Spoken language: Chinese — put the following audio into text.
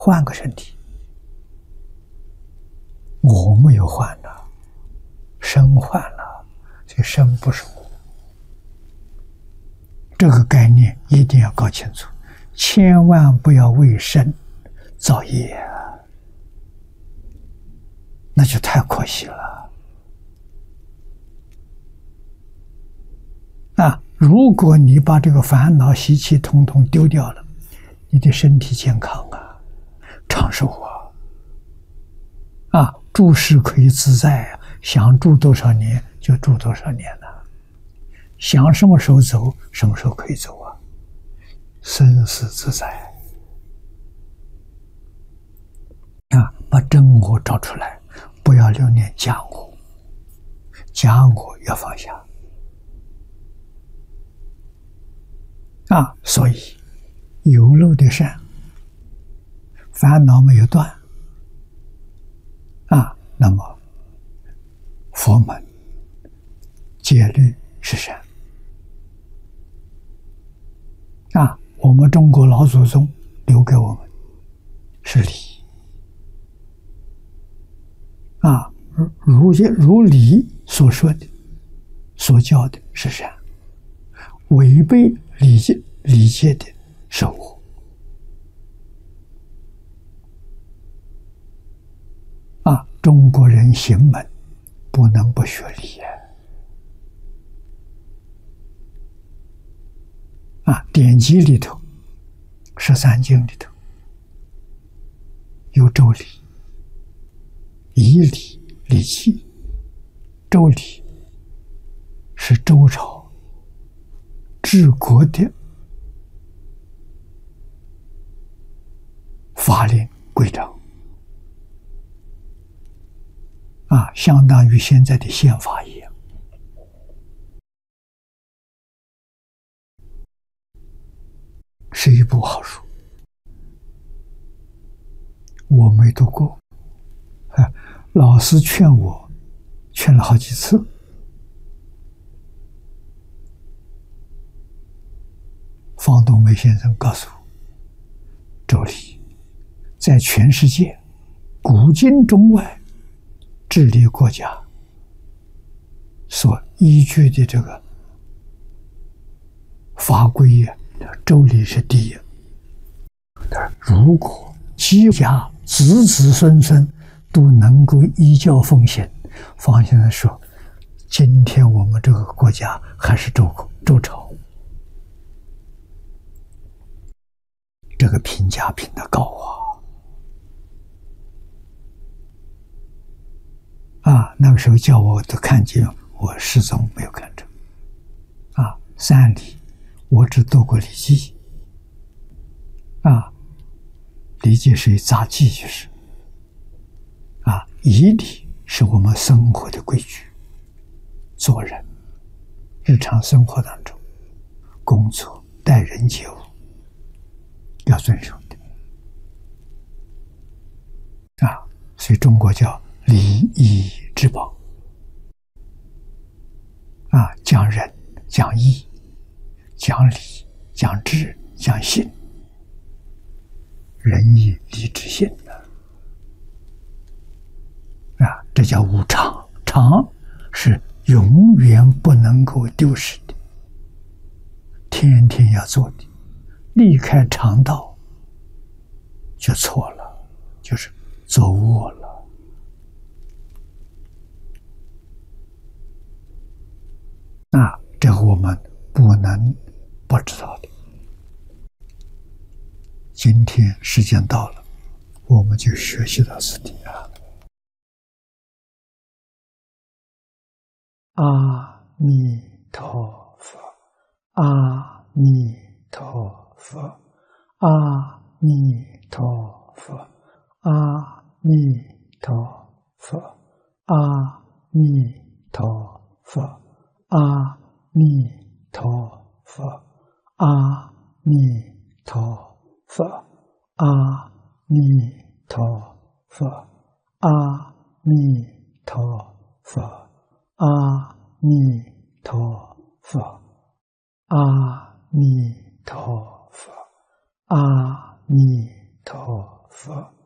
换个身体，我没有换了，身换了，这身不是我。这个概念一定要搞清楚，千万不要为身造业啊，那就太可惜了啊！如果你把这个烦恼习气统统丢掉了，你的身体健康啊，长寿啊，住世可以自在啊，想住多少年就住多少年了，想什么时候走什么时候可以走啊，生死自在啊！把真我找出来，不要留恋假我，假我要放下啊！所以有漏的善，烦恼没有断啊，那么佛门戒律是善啊，我们中国老祖宗留给我们是礼啊，如理所说的所教的是善，违背理戒的是恶啊！中国人行门不能不学礼啊！典籍里头，13经里头有周礼、仪礼、礼器。周礼是周朝治国的法令规章啊，相当于现在的宪法一样，是一部好书。我没读过，老师劝我，劝了好几次。方东梅先生告诉我，周礼在全世界古今中外治理国家所依据的这个法规周礼是第一。如果几家子子孙孙都能够依教奉行，方先生说，今天我们这个国家还是周朝。这个评价评得高啊！那个时候叫我都看见，我始终没有看成啊。3礼我只读过礼记啊，礼记是杂记就是啊。仪礼是我们生活的规矩，做人日常生活当中工作待人接物要遵守的啊，所以中国叫礼义之邦啊，讲仁、讲义、讲理、讲智、讲信，仁义礼智信啊，这叫无常，常是永远不能够丢失的，天天要做的。离开常道就错了，就是走恶了啊！这个我们不能不知道的。今天时间到了，我们就学习到此地阿弥陀佛，阿弥陀佛，阿弥陀佛，阿弥陀佛，阿弥陀佛，阿弥陀佛，阿弥陀佛，阿弥陀佛，阿弥陀佛，阿弥陀佛，阿弥陀佛，阿弥陀佛。 佛